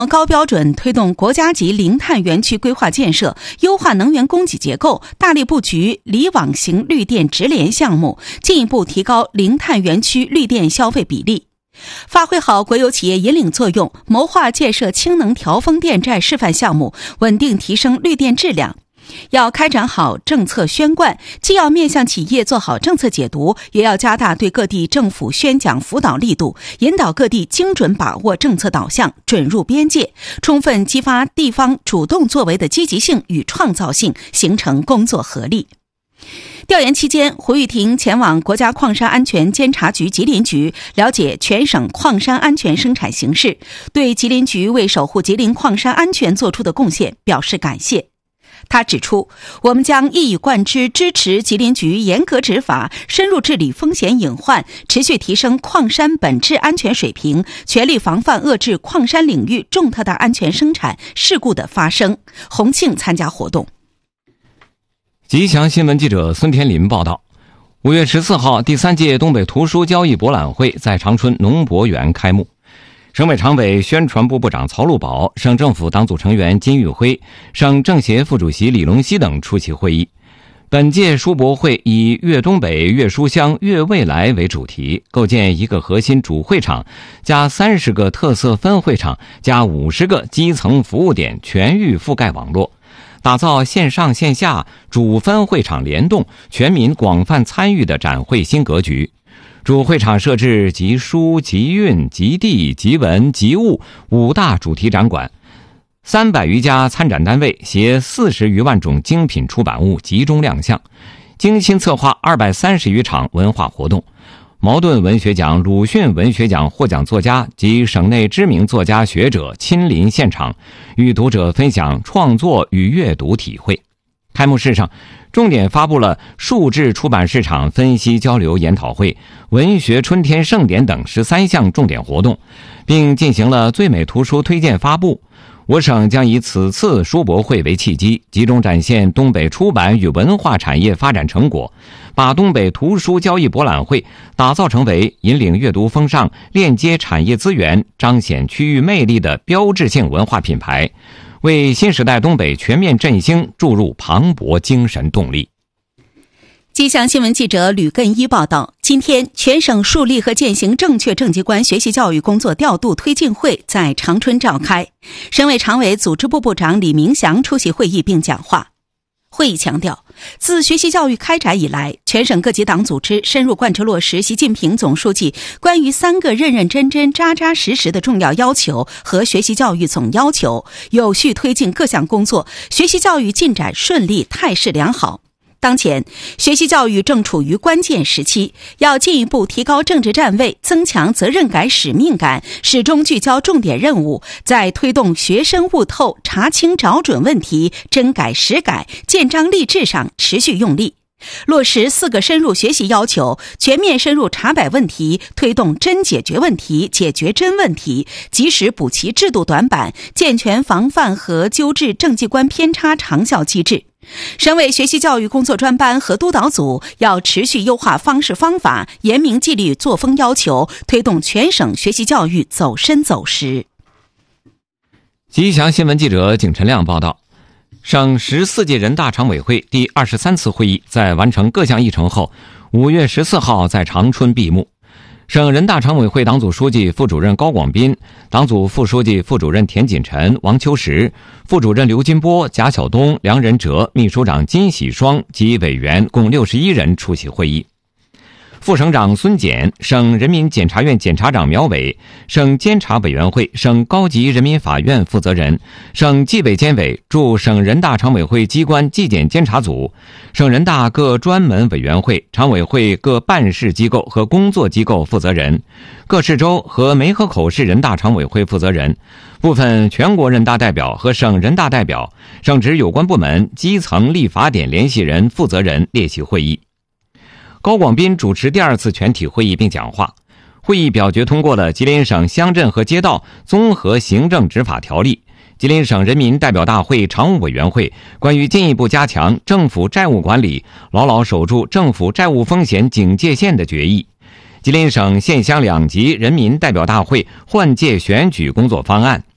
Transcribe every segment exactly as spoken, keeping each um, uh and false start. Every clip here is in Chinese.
高标准推动国家级零碳园区规划建设，优化能源供给结构，大力布局离网型绿电直连项目，进一步提高零碳园区绿电消费比例。发挥好国有企业引领作用，谋划建设氢能调峰电站示范项目，稳定提升绿电质量。要开展好政策宣贯，既要面向企业做好政策解读，也要加大对各地政府宣讲辅导力度，引导各地精准把握政策导向，准入边界，充分激发地方主动作为的积极性与创造性，形成工作合力。调研期间，胡玉婷前往国家矿山安全监察局吉林局，了解全省矿山安全生产形势，对吉林局为守护吉林矿山安全做出的贡献表示感谢。他指出，我们将一以贯之支持吉林局严格执法，深入治理风险隐患，持续提升矿山本质安全水平，全力防范遏制矿山领域重特大安全生产事故的发生。洪庆参加活动。 吉祥新闻记者孙天林报道，五月十四号，第三届东北图书交易博览会在长春农博园开幕。省委常委、宣传部部长曹路宝、省政府党组成员金玉辉、省政协副主席李龙溪等出席会议。本届书博会以粤东北、粤书乡、粤未来为主题，构建一个核心主会场加三十个特色分会场加五十个基层服务点全域覆盖网络，打造线上线下主分会场联动、全民广泛参与的展会新格局。主会场设置集书、集韵、集地、集文、集物五大主题展馆，三百余家参展单位携四十余万种精品出版物集中亮相，精心策划二百三十余场文化活动。茅盾文学奖、鲁迅文学奖获奖作家及省内知名作家学者亲临现场，与读者分享创作与阅读体会。开幕式上，重点发布了数字出版市场分析交流研讨会、文学春天盛典等十三项重点活动，并进行了最美图书推荐发布。我省将以此次书博会为契机，集中展现东北出版与文化产业发展成果，把东北图书交易博览会打造成为引领阅读风尚、链接产业资源、彰显区域魅力的标志性文化品牌，为新时代东北全面振兴注入磅礴精神动力。 吉祥新闻记者吕根一报道，今天全省树立和践行正确政绩观学习教育工作调度推进会在长春召开，省委常委组织部部长李明祥出席会议并讲话。会议强调，自学习教育开展以来，全省各级党组织深入贯彻落实习近平总书记关于三个认认真真扎扎实实的重要要求和学习教育总要求，有序推进各项工作，学习教育进展顺利，态势良好。当前，学习教育正处于关键时期，要进一步提高政治站位，增强责任感、使命感，始终聚焦重点任务，在推动学深悟透、查清找准问题、真改实改、建章立制上持续用力。落实四个深入学习要求，全面深入查摆问题，推动真解决问题、解决真问题，及时补齐制度短板，健全防范和纠治政绩观偏差长效机制。省委学习教育工作专班和督导组要持续优化方式方法，严明纪律作风要求，推动全省学习教育走深走实。 吉祥新闻记者景晨亮报道，省十四届人大常委会第二十三次会议在完成各项议程后，五月十四号在长春闭幕。省人大常委会党组书记、副主任高广斌，党组副书记、副主任田锦臣、王秋实，副主任刘金波、贾晓东、梁仁哲，秘书长金喜双及委员共六十一人出席会议。副省长孙检、省人民检察院检察长苗伟、省监察委员会、省高级人民法院负责人、省纪委监委驻省人大常委会机关纪检监察组、省人大各专门委员会、常委会各办事机构和工作机构负责人、各市州和梅河口市人大常委会负责人、部分全国人大代表和省人大代表、省直有关部门基层立法点联系人负责人列席会议。高广斌主持第二次全体会议并讲话。会议表决通过了吉林省乡镇和街道综合行政执法条例、吉林省人民代表大会常务委员会关于进一步加强政府债务管理、牢牢守住政府债务风险警戒线的决议、吉林省县乡两级人民代表大会换届选举工作方案、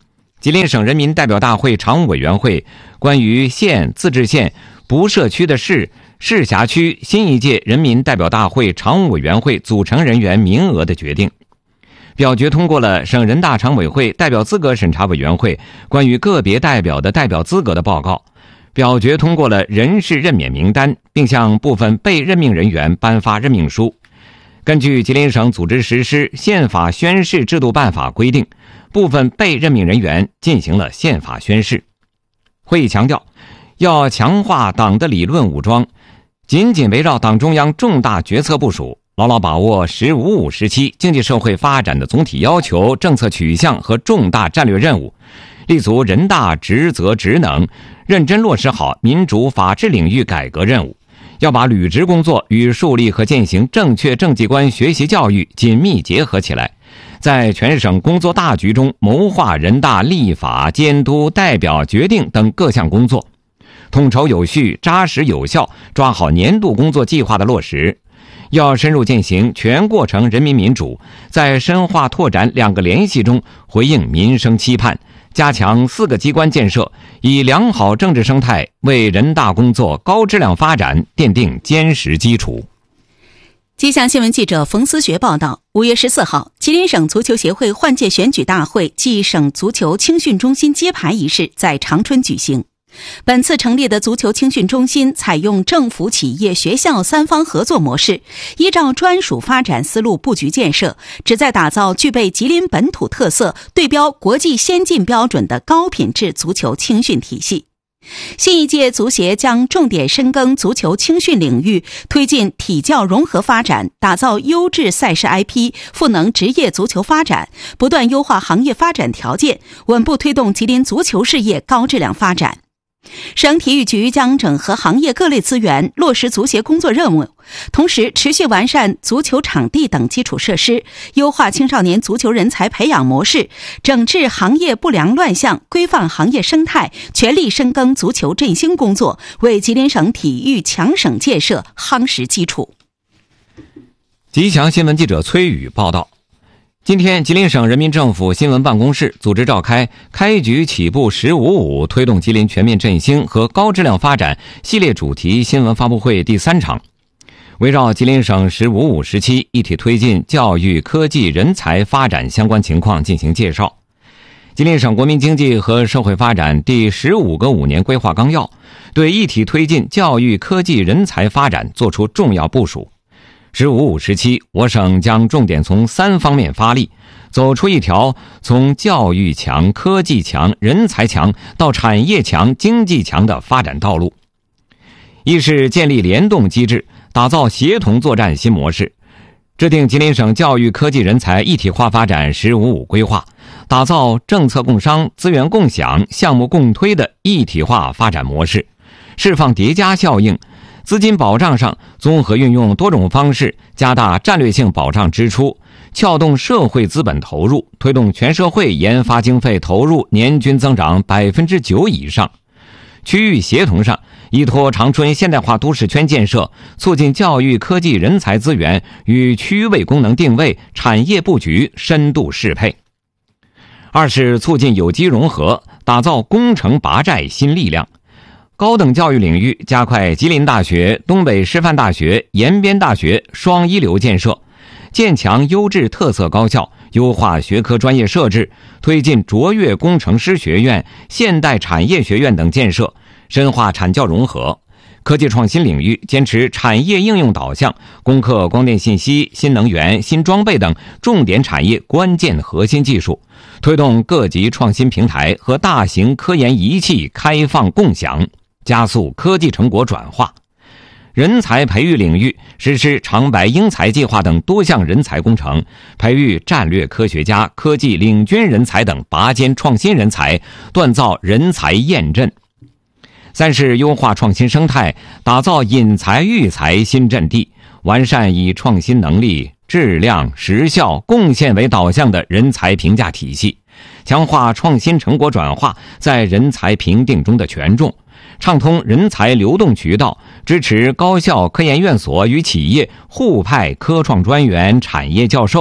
吉林省人民代表大会常务委员会关于县、自治县、不设区的市、市辖区新一届人民代表大会常务委员会组成人员名额的决定，表决通过了省人大常委会代表资格审查委员会关于个别代表的代表资格的报告，表决通过了人事任免名单，并向部分被任命人员颁发任命书。根据吉林省组织实施宪法宣誓制度办法规定，部分被任命人员进行了宪法宣誓。会议强调，要强化党的理论武装，紧紧围绕党中央重大决策部署，牢牢把握“十五五”时期经济社会发展的总体要求、政策取向和重大战略任务，立足人大职责职能，认真落实好民主法治领域改革任务。要把履职工作与树立和践行正确政绩观学习教育紧密结合起来，在全省工作大局中谋划人大立法、监督、代表决定等各项工作，统筹有序、扎实有效，抓好年度工作计划的落实。要深入践行全过程人民民主，在深化拓展两个联系中回应民生期盼，加强四个机关建设，以良好政治生态为人大工作高质量发展奠定坚实基础。 吉祥新闻记者冯思学报道，五月十四号，吉林省足球协会换届选举大会暨省足球青训中心揭牌仪式在长春举行。本次成立的足球青训中心采用政府、企业、学校三方合作模式，依照专属发展思路布局建设，旨在打造具备吉林本土特色、对标国际先进标准的高品质足球青训体系。新一届足协将重点深耕足球青训领域，推进体教融合发展，打造优质赛事 I P， 赋能职业足球发展，不断优化行业发展条件，稳步推动吉林足球事业高质量发展。省体育局将整合行业各类资源，落实足协工作任务，同时持续完善足球场地等基础设施，优化青少年足球人才培养模式，整治行业不良乱象，规范行业生态，全力深耕足球振兴工作，为吉林省体育强省建设夯实基础。 吉祥新闻记者崔宇报道，今天，吉林省人民政府新闻办公室组织召开开局起步十五五推动吉林全面振兴和高质量发展系列主题新闻发布会第三场，围绕吉林省十五五时期一体推进教育、科技、人才发展相关情况进行介绍。吉林省国民经济和社会发展第十五个五年规划纲要对一体推进教育、科技、人才发展作出重要部署。十五五时期，我省将重点从三方面发力，走出一条从教育强、科技强、人才强到产业强、经济强的发展道路。一是建立联动机制，打造协同作战新模式，制定吉林省教育、科技、人才一体化发展十五五规划，打造政策共商、资源共享、项目共推的一体化发展模式，释放叠加效应。资金保障上，综合运用多种方式，加大战略性保障支出，撬动社会资本投入，推动全社会研发经费投入年均增长百分之九以上。区域协同上，依托长春现代化都市圈建设，促进教育、科技、人才资源与区位功能定位、产业布局深度适配。二是促进有机融合，打造攻城拔寨新力量。高等教育领域加快吉林大学、东北师范大学、延边大学双一流建设，建强优质特色高校，优化学科专业设置，推进卓越工程师学院、现代产业学院等建设，深化产教融合。科技创新领域坚持产业应用导向，攻克光电信息、新能源、新装备等重点产业关键核心技术，推动各级创新平台和大型科研仪器开放共享，加速科技成果转化。人才培育领域实施长白英才计划等多项人才工程，培育战略科学家、科技领军人才等拔尖创新人才，锻造人才验证。三是优化创新生态，打造引才育才新阵地，完善以创新能力、质量、实效、贡献为导向的人才评价体系，强化创新成果转化在人才评定中的权重，畅通人才流动渠道，支持高校科研院所与企业互派科创专员、产业教授，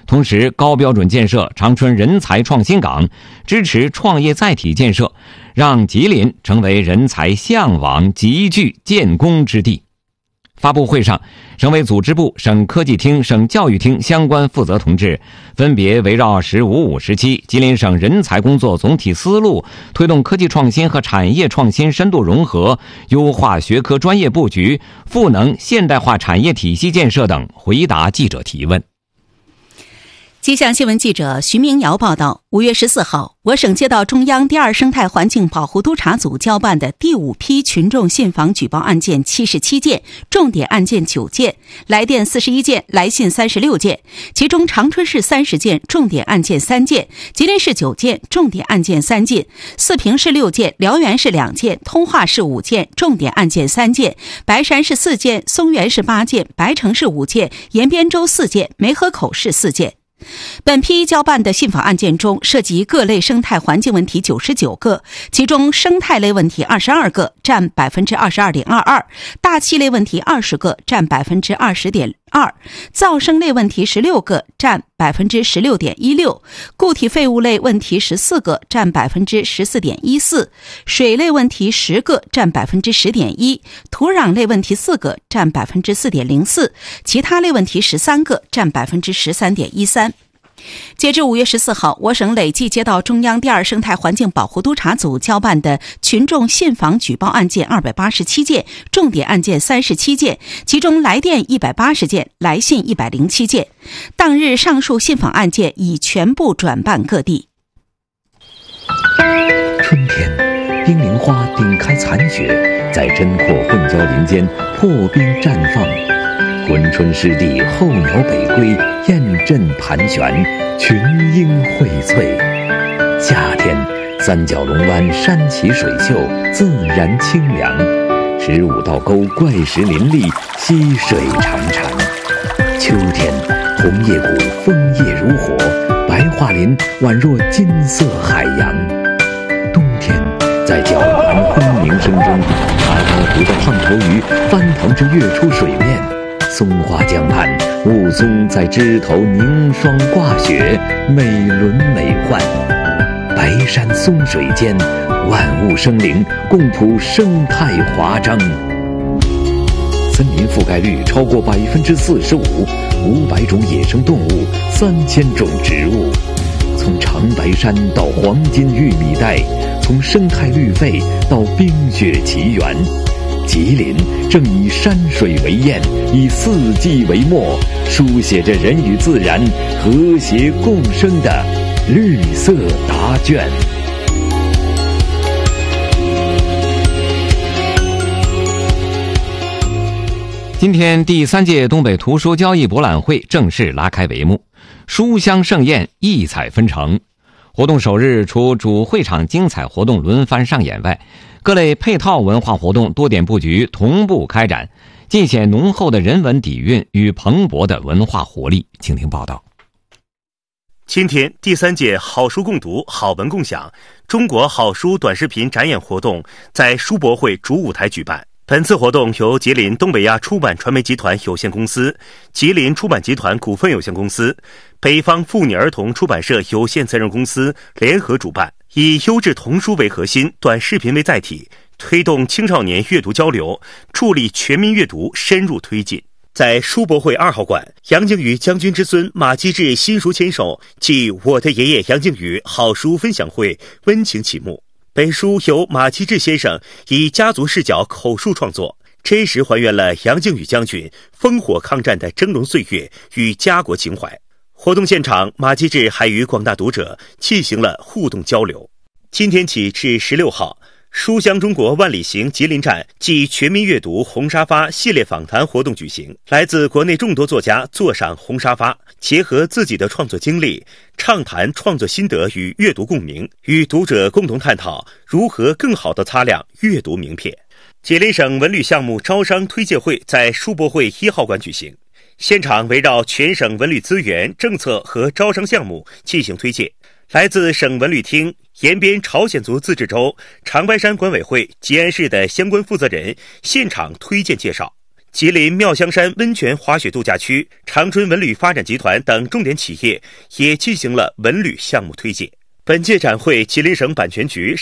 同时高标准建设长春人才创新港，支持创业载体建设，让吉林成为人才向往集聚建功之地。发布会上，省委组织部、省科技厅、省教育厅相关负责同志分别围绕“十五五”时期吉林省人才工作总体思路，推动科技创新和产业创新深度融合，优化学科专业布局，赋能现代化产业体系建设等，回答记者提问。 吉祥新闻记者徐明瑶报道，五月十四号，我省接到中央第二生态环境保护督察组交办的第五批群众信访举报案件七十七件，重点案件九件，来电四十一件，来信三十六件，其中长春市三十件，重点案件三件，吉林市九件，重点案件三件，四平市六件，辽源市两件，通化市五件，重点案件三件，白山市四件，松原市八件，白城市五件，延边州四件，梅河口市四件。本批交办的信访案件中，涉及各类生态环境问题九十九个，其中生态类问题二十二个，占百分之二十二点二二；大气类问题二十个，占百分之二十点二；噪声类问题十六个，占百分之十六点一六；固体废物类问题十四个，占百分之十四点一四；水类问题十个，占百分之十点一；土壤类问题四个，占百分之四点零四；其他类问题十三个，占百分之十三点一三。截至五月十四号，我省累计接到中央第二生态环境保护督察组交办的群众信访举报案件二百八十七件，重点案件三十七件，其中来电一百八十件，来信一百零七件。当日上述信访案件已全部转办各地。 春天，冰凌花顶开残雪，在针阔混交林间破冰绽放。滚春湿地候鸟北归，雁阵盘旋，群莺荟萃。夏天，三角龙湾山奇水秀，自然清凉。十五道沟怪石林立，溪水潺潺。秋天，红叶谷枫叶如火，白桦林宛若金色海洋。冬天，在绞盘轰鸣声中，爬高湖的胖头鱼翻腾着跃出水面。松花江畔，雾凇在枝头凝霜挂雪，美轮美奂。白山松水间，万物生灵共谱生态华章。森林覆盖率超过百分之四十五，五百种野生动物，三千种植物。从长白山到黄金玉米带，从生态绿肺到冰雪奇缘。吉林正以山水为宴，以四季为墨，书写着人与自然和谐共生的绿色答卷。 今天第三届东北图书交易博览会正式拉开帷幕，书香盛宴，异彩纷呈。活动首日，除主会场精彩活动轮番上演外，各类配套文化活动多点布局同步开展，尽显浓厚的人文底蕴与蓬勃的文化活力。请听报道。 今天第三届好书共读、好文共享中国好书短视频展演活动在书博会主舞台举办。本次活动由吉林东北亚出版传媒集团有限公司、吉林出版集团股份有限公司、北方妇女儿童出版社有限责任公司联合主办，以优质童书为核心，短视频为载体，推动青少年阅读交流，助力全民阅读深入推进。在书博会二号馆，杨靖宇将军之孙马基志新书签售暨我的爷爷杨靖宇好书分享会温情启幕。本书由马基志先生以家族视角口述创作，真实还原了杨靖宇将军烽火抗战的峥嵘岁月与家国情怀。活动现场，马基志还与广大读者进行了互动交流。今天起至十六号，书香中国万里行吉林站暨全民阅读红沙发系列访谈活动举行，来自国内众多作家坐赏红沙发，结合自己的创作经历，畅谈创作心得与阅读共鸣，与读者共同探讨如何更好地擦亮阅读名片。吉林省文旅项目招商推介会在书博会一号馆举行，现场围绕全省文旅资源、政策和招商项目进行推介。来自省文旅厅、延边朝鲜族自治州、长白山管委会、吉安市的相关负责人现场推荐介绍。 吉林妙香山温泉滑雪度假区、长春文旅发展集团等重点企业也进行了文旅项目推介。本届展会，吉林省版权局